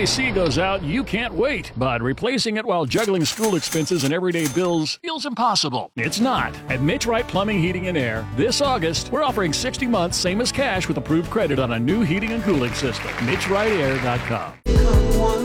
AC goes out, you can't wait. But replacing it while juggling school expenses and everyday bills feels impossible. It's not. At Mitch Wright Plumbing, Heating, and Air, this August, we're offering 60 months, same as cash with approved credit on a new heating and cooling system. MitchWrightAir.com.